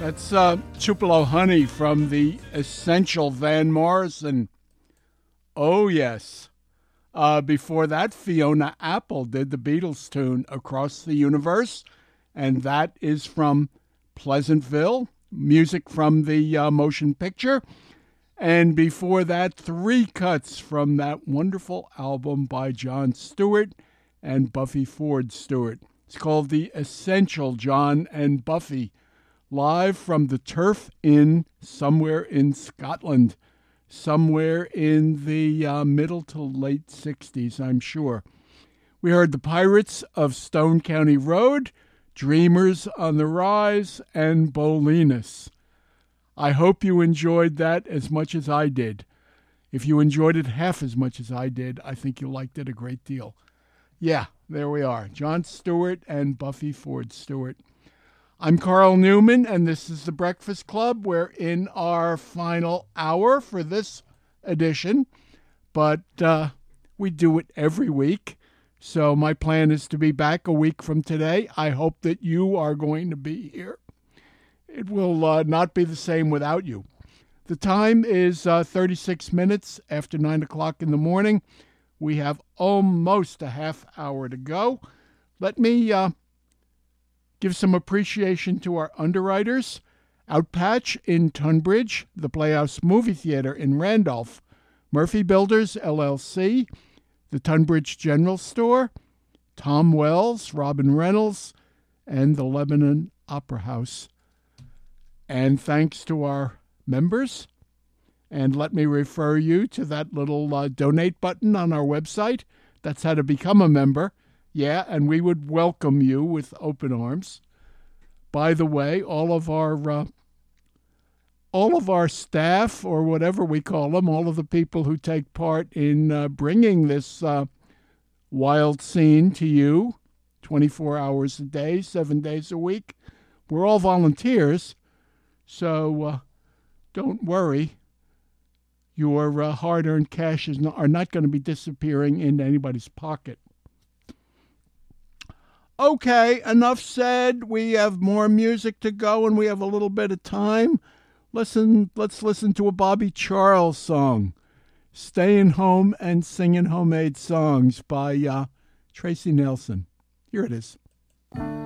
That's Tupelo Honey from the Essential Van Morrison. Oh, yes. Before that, Fiona Apple did the Beatles tune Across the Universe, and that is from Pleasantville, music from the motion picture. And before that, three cuts from that wonderful album by Jon Stewart and Buffy Ford Stewart. It's called The Essential John and Buffy, live from the Turf Inn somewhere in Scotland, somewhere in the middle to late 60s, I'm sure. We heard the Pirates of Stone County Road, Dreamers on the Rise, and Bolinas. I hope you enjoyed that as much as I did. If you enjoyed it half as much as I did, I think you liked it a great deal. Yeah, there we are. Jon Stewart and Buffy Ford Stewart. I'm Carl Newman, and this is The Breakfast Club. We're in our final hour for this edition, but we do it every week. So my plan is to be back a week from today. I hope that you are going to be here. It will not be the same without you. The time is 36 minutes after 9 o'clock in the morning. We have almost a half hour to go. Let me give some appreciation to our underwriters. Outpatch in Tunbridge, the Playhouse Movie Theater in Randolph, Murphy Builders, LLC, the Tunbridge General Store, Tom Wells, Robin Reynolds, and the Lebanon Opera House. And thanks to our members. And let me refer you to that little donate button on our website. That's how to become a member. Yeah, and we would welcome you with open arms. By the way, all of our staff, or whatever we call them, all of the people who take part in bringing this wild scene to you, 24 hours a day, 7 days a week, we're all volunteers. So don't worry. Your hard-earned cash are not going to be disappearing into anybody's pocket. Okay, enough said. We have more music to go, and we have a little bit of time. Let's listen to a Bobby Charles song, Staying Home and Singing Homemade Songs by Tracy Nelson. Here it is.